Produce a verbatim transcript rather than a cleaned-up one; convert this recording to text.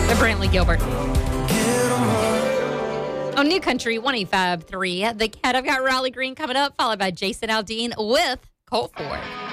The Brantley Gilbert. On New Country one eighty-five point three, The Cat. I've got Riley Green coming up, followed by Jason Aldean with Colt Ford.